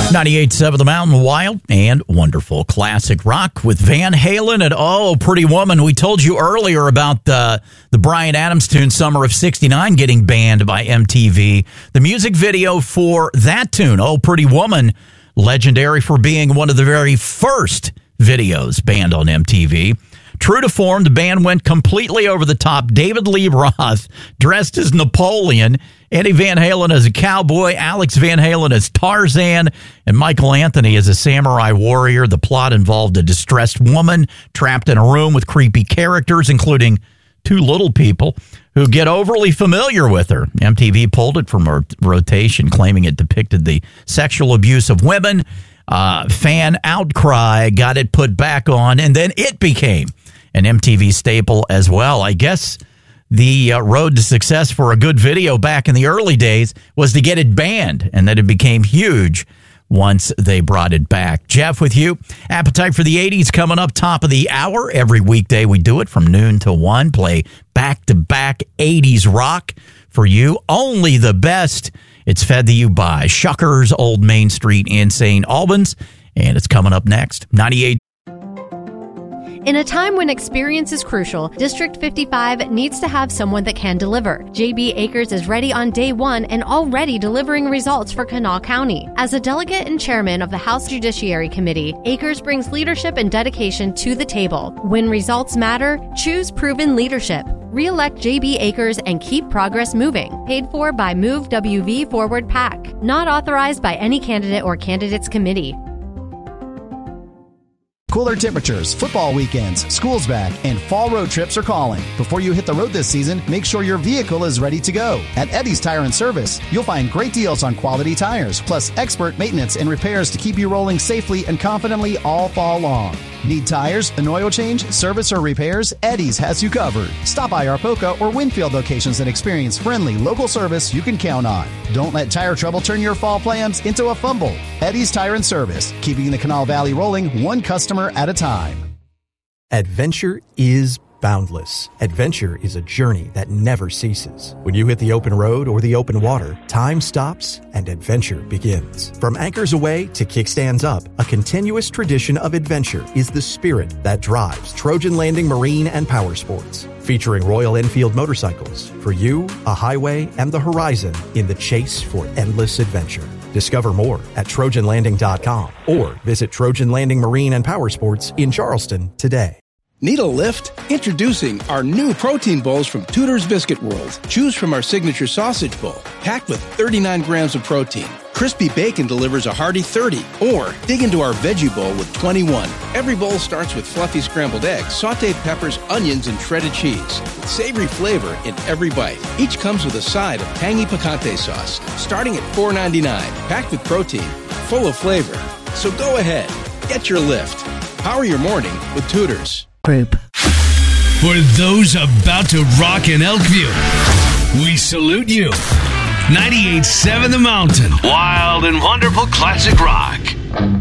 98.7 The Mountain, wild and wonderful classic rock with Van Halen and Pretty Woman. We told you earlier about the Bryan Adams tune, Summer of '69, getting banned by MTV. The music video for that tune, Pretty Woman, legendary for being one of the very first videos banned on MTV. True to form, the band went completely over the top. David Lee Roth dressed as Napoleon, Eddie Van Halen as a cowboy, Alex Van Halen as Tarzan, and Michael Anthony as a samurai warrior. The plot involved a distressed woman trapped in a room with creepy characters, including two little people who get overly familiar with her. MTV pulled it from rotation, claiming it depicted the sexual abuse of women. Fan outcry got it put back on, and then it became an MTV staple as well. I guess the road to success for a good video back in the early days was to get it banned, and that it became huge once they brought it back. Jeff with you. Appetite for the 80s coming up top of the hour. Every weekday we do it from noon to 1. Play back-to-back 80s rock for you. Only the best. It's fed to you by Shuckers, Old Main Street in St. Albans, and it's coming up next. 98. In a time when experience is crucial, District 55 needs to have someone that can deliver. JB Akers is ready on day one and already delivering results for Kanawha County. As a delegate and chairman of the House Judiciary Committee, Akers brings leadership and dedication to the table. When results matter, choose proven leadership. Re-elect JB Akers and keep progress moving. Paid for by Move WV Forward PAC. Not authorized by any candidate or candidates committee. Cooler temperatures, football weekends, school's back, and fall road trips are calling. Before you hit the road this season, make sure your vehicle is ready to go. At Eddie's Tire and Service, you'll find great deals on quality tires, plus expert maintenance and repairs to keep you rolling safely and confidently all fall long. Need tires, an oil change, service, or repairs? Eddie's has you covered. Stop by our Poca or Winfield locations and experience friendly local service you can count on. Don't let tire trouble turn your fall plans into a fumble. Eddie's Tire and Service, keeping the Kanawha Valley rolling one customer at a time. Adventure is boundless. Adventure is a journey that never ceases. When you hit the open road or the open water, time stops and adventure begins. From anchors away to kickstands up, a continuous tradition of adventure is the spirit that drives Trojan Landing Marine and Power Sports. Featuring Royal Enfield motorcycles, for you, a highway, and the horizon in the chase for endless adventure. Discover more at TrojanLanding.com or visit Trojan Landing Marine and Power Sports in Charleston today. Need a lift? Introducing our new protein bowls from Tudor's Biscuit World. Choose from our signature sausage bowl, packed with 39 grams of protein. Crispy bacon delivers a hearty 30, or dig into our veggie bowl with 21. Every bowl starts with fluffy scrambled eggs, sautéed peppers, onions, and shredded cheese, with savory flavor in every bite. Each comes with a side of tangy picante sauce, starting at $4.99, packed with protein, full of flavor. So go ahead, get your lift. Power your morning with Tudor's. Group. For those about to rock in Elkview, we salute you. 98.7 The Mountain. Wild and wonderful classic rock.